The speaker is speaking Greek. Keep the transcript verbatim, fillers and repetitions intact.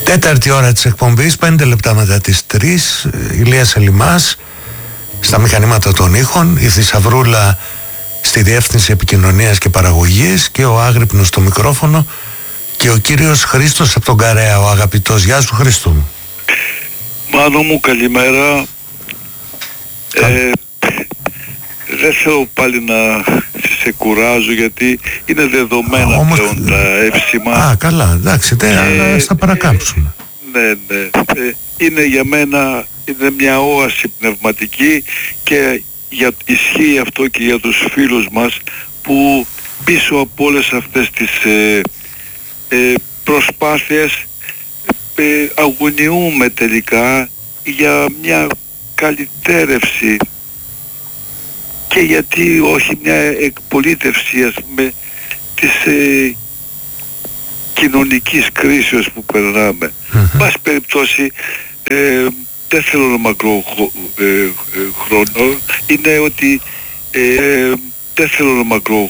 Τέταρτη ώρα της εκπομπής, πέντε λεπτά μετά τις τρεις. Ηλίας Ελιμάς στα μηχανήματα των ήχων, η Θησαυρούλα στη διεύθυνση επικοινωνίας και παραγωγής και ο Άγρυπνος στο μικρόφωνο και ο κύριος Χρήστος από τον Καρέα, ο αγαπητός. Γεια σου Χρήστο μου. Μάνο μου, καλημέρα. Ε, δεν θέλω πάλι να σε κουράζω γιατί είναι δεδομένα. Α, όμως... πλέον τα εύσημα. Α, καλά, εντάξει, τε, αλλά θα παρακάμψουμε. Ναι, ναι. Ε, είναι για μένα είναι μια όαση πνευματική και για, ισχύει αυτό και για τους φίλους μας που πίσω από όλες αυτές τις ε, ε, προσπάθειες ε, αγωνιούμε τελικά για μια καλυτέρευση και γιατί όχι μια εκπολίτευση, ας πούμε, της ε, κοινωνικής κρίσεως που περνάμε. Mm-hmm. Πάση περιπτώσει, ε, δεν θέλω να μακρό ε, ε, χρόνο, είναι ότι ε, δεν θέλω να μακρό